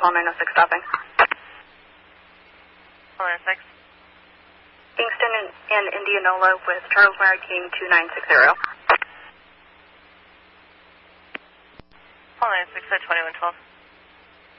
Paul 906 stopping. Paul 906. Kingston and Indianola with Charles Mary King 2960. Paul 906 at 2112.